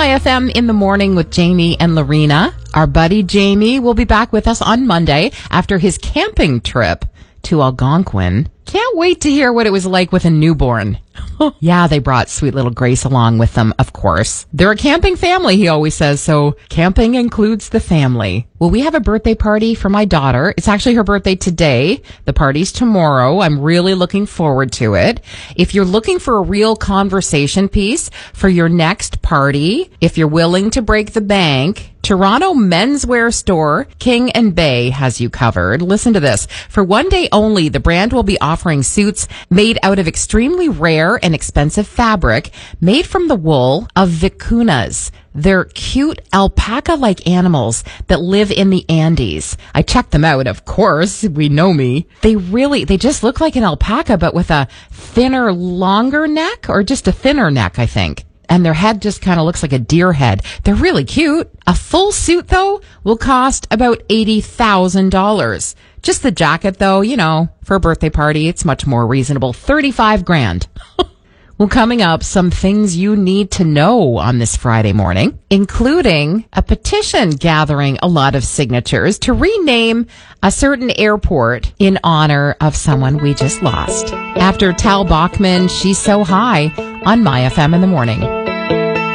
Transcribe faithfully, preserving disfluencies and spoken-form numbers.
My F M in the morning with Jamie and Lorena. Our buddy Jamie will be back with us on Monday after his camping trip to Algonquin. Can't wait to hear what it was like with a newborn. Yeah, they brought sweet little Grace along with them, of course. They're a camping family, he always says, so camping includes the family. Well, we have a birthday party for my daughter. It's actually her birthday today. The party's tomorrow. I'm really looking forward to it. If you're looking for a real conversation piece for your next party, if you're willing to break the bank, Toronto menswear store King and Bay has you covered. Listen to this. For one day only, the brand will be offering suits made out of extremely rare and expensive fabric made from the wool of vicunas. They're cute alpaca-like animals that live in the Andes. I checked them out, of course. We know me. They really, they just look like an alpaca, but with a thinner, longer neck, or just a thinner neck, I think. And their head just kind of looks like a deer head. They're really cute. A full suit, though, will cost about eighty thousand dollars. Just the jacket, though, you know, for a birthday party, it's much more reasonable. thirty-five grand. Well, coming up, some things you need to know on this Friday morning, including a petition gathering a lot of signatures to rename a certain airport in honor of someone we just lost. After Tal Bachman, She's So High on My F M in the morning.